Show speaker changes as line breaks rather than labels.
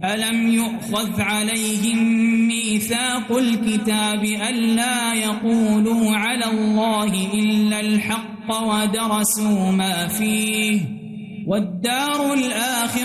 ألم يؤخذ عليهم ميثاق الكتاب ألا يقولوا على الله إلا الحق ودرسوا ما فيه والدار الآخرة